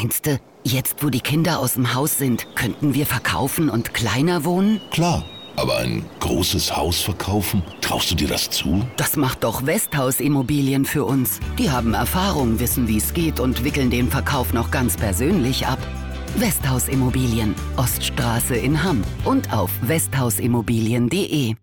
Meinst du, jetzt wo die Kinder aus dem Haus sind, könnten wir verkaufen und kleiner wohnen? Klar, aber ein großes Haus verkaufen, traust du dir das zu? Das macht doch Westhaus Immobilien für uns. Die haben Erfahrung, wissen, wie es geht und wickeln den Verkauf noch ganz persönlich ab. Westhaus Immobilien, Oststraße in Hamm und auf westhausimmobilien.de.